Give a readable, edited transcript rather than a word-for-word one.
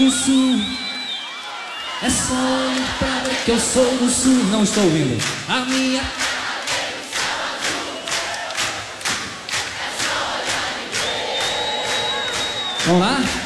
do sul. É só olhar pra ver que eu sou do sul. Não estou ouvindo. A minha... Vamos lá?